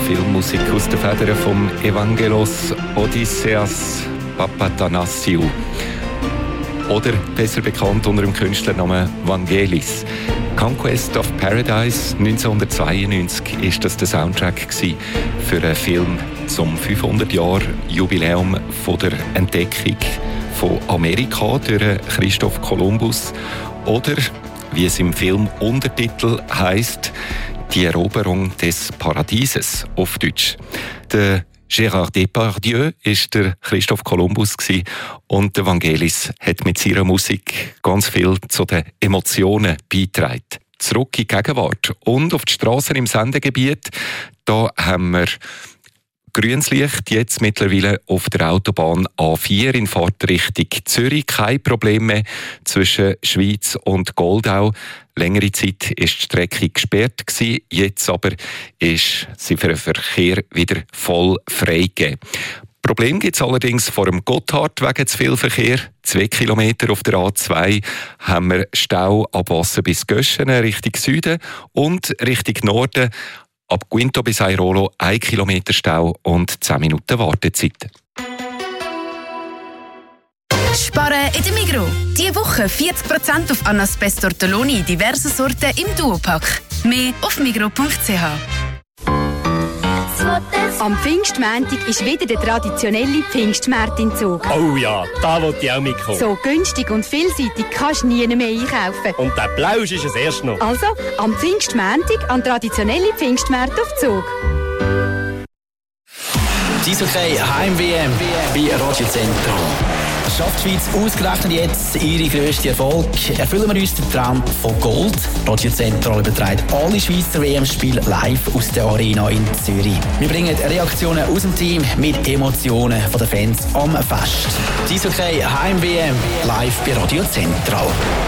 Filmmusik aus den Federn von Evangelos Odysseas Papathanassiou. Oder besser bekannt unter dem Künstlernamen Vangelis. Conquest of Paradise 1992 ist das der Soundtrack für einen Film zum 500-Jahr-Jubiläum von der Entdeckung von Amerika durch Christoph Kolumbus. Oder, wie es im Film Untertitel heisst, die Eroberung des Paradieses auf Deutsch. Der Gérard Depardieu war der Christoph Kolumbus und der Vangelis hat mit seiner Musik ganz viel zu den Emotionen beigetragen. Zurück in die Gegenwart und auf die Strassen im Sendegebiet. Da haben wir grünes Licht jetzt mittlerweile auf der Autobahn A4 in Fahrtrichtung Zürich. Kein Problem mehr zwischen Schweiz und Goldau. Längere Zeit war die Strecke gesperrt, jetzt aber ist sie für den Verkehr wieder voll freigegeben. Problem gibt es allerdings vor dem Gotthard wegen zu viel Verkehr. 2 Kilometer auf der A2 haben wir Stau ab Wassen bis Göschenen Richtung Süden und Richtung Norden. Ab Guinto bis Airolo 1 Kilometer Stau und 10 Minuten Wartezeit. Sparen in der Migros. Diese Woche 40% auf Anaspeis Tortelloni, diverse Sorten im Duopack. Mehr auf migros.ch. Am Pfingstmontag ist wieder der traditionelle Pfingstmarkt in Zug. Oh ja, da wollte ich auch mitkommen. So günstig und vielseitig kannst du nie mehr einkaufen. Und der Plausch ist es erst noch. Also, am Pfingstmontag an traditionelle Pfingstmärkte auf Zug. Die Eishockey Heim-WM bei Radio Zentrum. Schafft die Schweiz ausgerechnet jetzt ihre grösste Erfolg? Erfüllen wir uns den Traum von Gold? Radio Zentral überträgt alle Schweizer WM-Spiele live aus der Arena in Zürich. Wir bringen Reaktionen aus dem Team mit Emotionen von den Fans am Fest. Die Eishockey Heim-WM live bei Radio Zentral.